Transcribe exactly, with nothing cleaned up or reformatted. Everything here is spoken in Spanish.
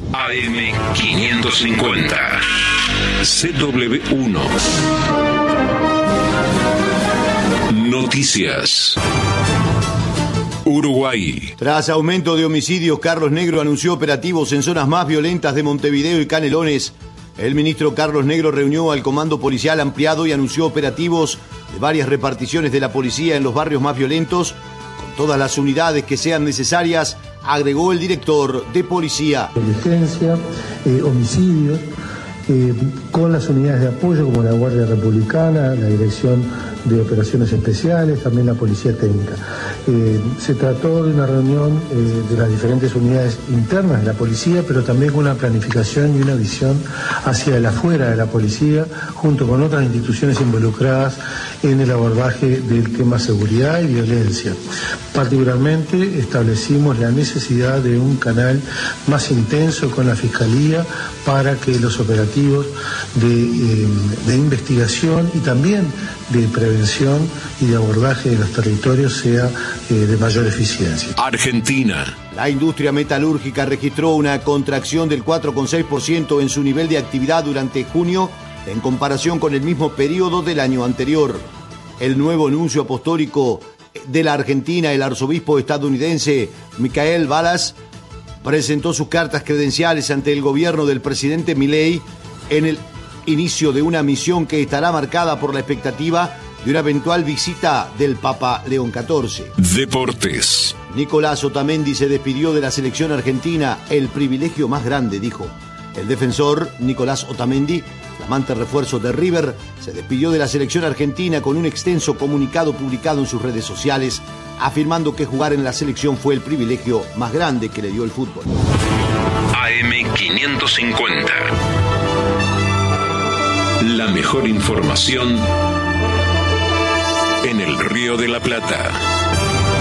A M quinientos cincuenta. C W uno. Noticias. Uruguay. Tras aumento de homicidios, Carlos Negro anunció operativos en zonas más violentas de Montevideo y Canelones. El ministro Carlos Negro reunió al comando policial ampliado y anunció operativos de varias reparticiones de la policía en los barrios más violentos, con todas las unidades que sean necesarias, agregó el director de policía. Inteligencia, eh, homicidios, eh, con las unidades de apoyo como la Guardia Republicana, la Dirección de Operaciones Especiales, también la Policía Técnica. Eh, se trató de una reunión eh, de las diferentes unidades internas de la policía, pero también con una planificación y una visión hacia el afuera de la policía, junto con otras instituciones involucradas en el abordaje del tema seguridad y violencia. Particularmente establecimos la necesidad de un canal más intenso con la Fiscalía para que los operativos de, eh, de investigación y también de prevención y de abordaje de los territorios sea eh, de mayor eficiencia. Argentina. La industria metalúrgica registró una contracción del cuatro coma seis por ciento en su nivel de actividad durante junio en comparación con el mismo periodo del año anterior. El nuevo nuncio apostólico de la Argentina, el arzobispo estadounidense Michael Balas, presentó sus cartas credenciales ante el gobierno del presidente Milei en el inicio de una misión que estará marcada por la expectativa de una eventual visita del Papa León catorce. Deportes. Nicolás Otamendi se despidió de la selección argentina, el privilegio más grande, dijo. El defensor Nicolás Otamendi, flamante refuerzo de River, se despidió de la selección argentina con un extenso comunicado publicado en sus redes sociales, afirmando que jugar en la selección fue el privilegio más grande que le dio el fútbol. A M quinientos cincuenta. La mejor información en el Río de la Plata.